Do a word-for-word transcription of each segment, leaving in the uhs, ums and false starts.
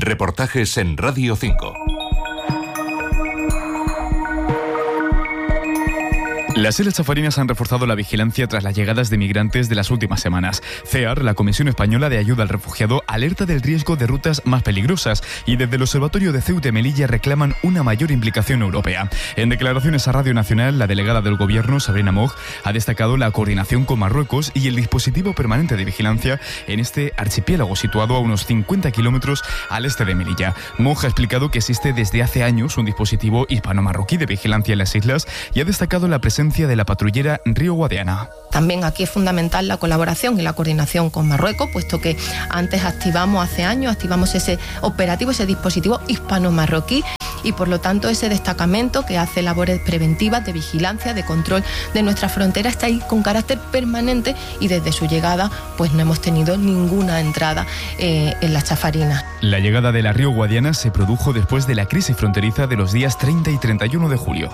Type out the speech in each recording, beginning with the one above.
Reportajes en Radio cinco. Las Islas Chafarinas han reforzado la vigilancia tras las llegadas de migrantes de las últimas semanas. CEAR, la Comisión Española de Ayuda al Refugiado, alerta del riesgo de rutas más peligrosas y desde el Observatorio de Ceuta y Melilla reclaman una mayor implicación europea. En declaraciones a Radio Nacional, la delegada del Gobierno, Sabrina Moog, ha destacado la coordinación con Marruecos y el dispositivo permanente de vigilancia en este archipiélago situado a unos cincuenta kilómetros al este de Melilla. Moog ha explicado que existe desde hace años un dispositivo hispano-marroquí de vigilancia en las islas y ha destacado la presencia de la patrullera Río Guadiana. También aquí es fundamental la colaboración y la coordinación con Marruecos, puesto que antes activamos, hace años, activamos ese operativo, ese dispositivo hispano-marroquí y por lo tanto ese destacamento que hace labores preventivas de vigilancia, de control de nuestra frontera está ahí con carácter permanente y desde su llegada pues no hemos tenido ninguna entrada eh, en las Chafarinas. La llegada de la Río Guadiana se produjo después de la crisis fronteriza de los días treinta y treinta y uno de julio.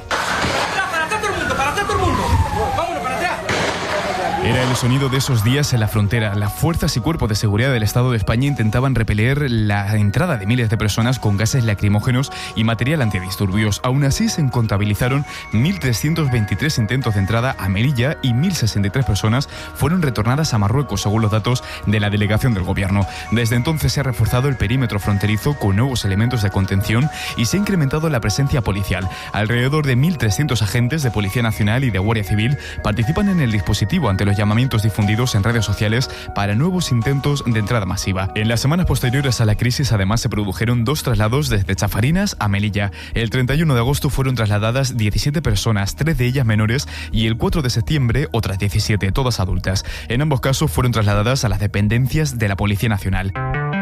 Era el sonido de esos días en la frontera. Las fuerzas y cuerpos de seguridad del Estado de España intentaban repeler la entrada de miles de personas con gases lacrimógenos y material antidisturbios. Aún así, se contabilizaron mil trescientos veintitrés intentos de entrada a Melilla y mil sesenta y tres personas fueron retornadas a Marruecos, según los datos de la delegación del Gobierno. Desde entonces se ha reforzado el perímetro fronterizo con nuevos elementos de contención y se ha incrementado la presencia policial. Alrededor de mil trescientos agentes de Policía Nacional y de Guardia Civil participan en el dispositivo ante los llamamientos difundidos en redes sociales para nuevos intentos de entrada masiva. En las semanas posteriores a la crisis, además, se produjeron dos traslados desde Chafarinas a Melilla. El treinta y uno de agosto fueron trasladadas diecisiete personas, tres de ellas menores, y el cuatro de septiembre otras diecisiete, todas adultas. En ambos casos fueron trasladadas a las dependencias de la Policía Nacional.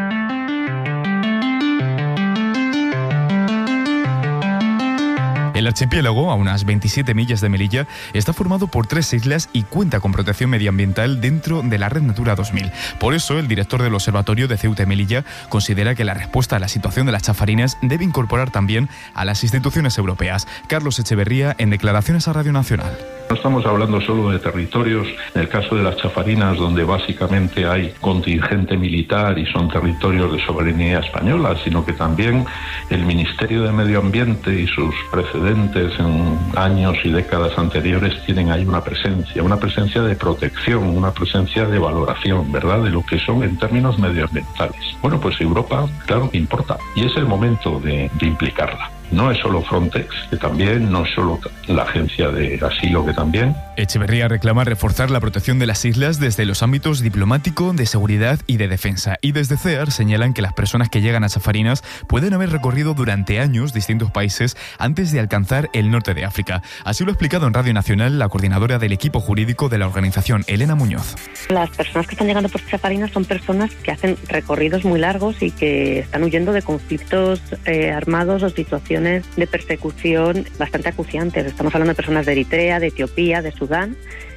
El archipiélago, a unas veintisiete millas de Melilla, está formado por tres islas y cuenta con protección medioambiental dentro de la Red Natura dos mil. Por eso, el director del Observatorio de Ceuta y Melilla considera que la respuesta a la situación de las Chafarinas debe incorporar también a las instituciones europeas. Carlos Echeverría, en declaraciones a Radio Nacional. No estamos hablando solo de territorios, en el caso de las Chafarinas, donde básicamente hay contingente militar y son territorios de soberanía española, sino que también el Ministerio de Medio Ambiente y sus precedentes en años y décadas anteriores tienen ahí una presencia, una presencia de protección, una presencia de valoración, ¿verdad?, de lo que son en términos medioambientales. Bueno, pues Europa, claro que importa, y es el momento de, de implicarla. No es solo Frontex, que también, no es solo la agencia de asilo, que también. Echeverría reclama reforzar la protección de las islas desde los ámbitos diplomático, de seguridad y de defensa. Y desde CEAR señalan que las personas que llegan a Chafarinas pueden haber recorrido durante años distintos países antes de alcanzar el norte de África. Así lo ha explicado en Radio Nacional la coordinadora del equipo jurídico de la organización, Elena Muñoz. Las personas que están llegando por Chafarinas son personas que hacen recorridos muy largos y que están huyendo de conflictos eh, armados o situaciones de persecución bastante acuciantes. Estamos hablando de personas de Eritrea, de Etiopía, de Sudán,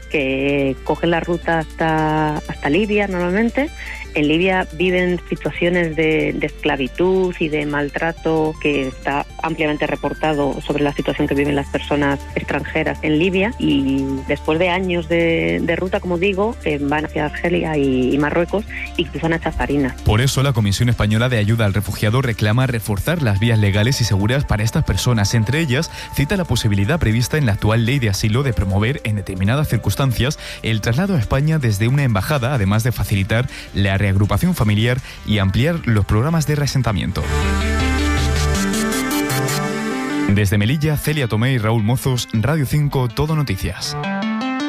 que cogen la ruta hasta, hasta Libia normalmente. En Libia viven situaciones de, de esclavitud y de maltrato que está ampliamente reportado sobre la situación que viven las personas extranjeras en Libia, y después de años de, de ruta, como digo, eh, van hacia Argelia y, y Marruecos y cruzan a Chafarinas. Por eso la Comisión Española de Ayuda al Refugiado reclama reforzar las vías legales y seguras para estas personas. Entre ellas, cita la posibilidad prevista en la actual ley de asilo de promover en determinadas circunstancias el traslado a España desde una embajada, además de facilitar la reagrupación familiar y ampliar los programas de reasentamiento. Desde Melilla, Celia Tomé y Raúl Mozos, Radio cinco, Todo Noticias.